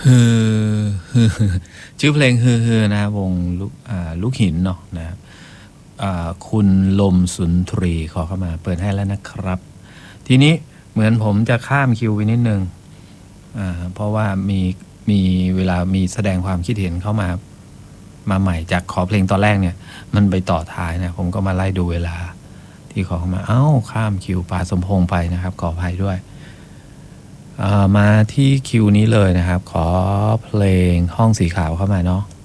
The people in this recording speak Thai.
ฮือฮือชื่อเพลงฮือฮือนะวงลูกหินเนาะนะครับคุณลมสุนทรีขอเข้ามาเปิดให้แล้วนะครับ ทีนี้เหมือนผมจะข้ามคิวไปนิดนึงเพราะว่ามีเวลามีแสดงความคิดเห็นเข้ามาใหม่จากขอเพลงตอนแรกเนี่ย มันไปต่อท้ายนะผมก็มาไล่ดูเวลาที่ขอเข้ามาข้ามคิวปาสมพงษ์ไปนะครับขออภัยด้วยมาที่คิวนี้เลยนะครับ ขอเพลงห้องสีขาวเข้ามาเนาะ